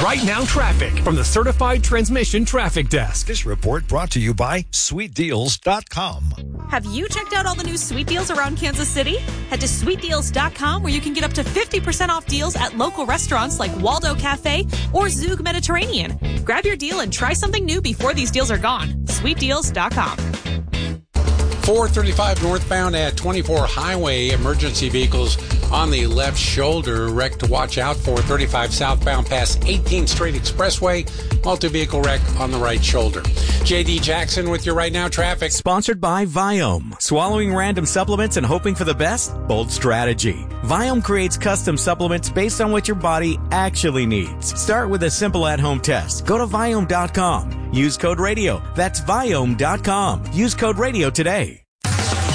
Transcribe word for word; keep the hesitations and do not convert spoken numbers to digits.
Right Now Traffic from the Certified Transmission Traffic Desk. This report brought to you by sweet deals dot com. Have you checked out all the new sweet deals around Kansas City? Head to sweet deals dot com where you can get up to fifty percent off deals at local restaurants like Waldo Cafe or Zug Mediterranean. Grab your deal and try something new before these deals are gone. sweet deals dot com. four thirty-five northbound at twenty-four highway, emergency vehicles on the left shoulder. Wreck to watch out for. thirty-five southbound past eighteenth Street Expressway. Multi-vehicle wreck on the right shoulder. J D Jackson with your Right Now Traffic. Sponsored by Viome. Swallowing random supplements and hoping for the best? Bold strategy. Viome creates custom supplements based on what your body actually needs. Start with a simple at-home test. Go to viome dot com. Use code radio. That's viome dot com. Use code radio today.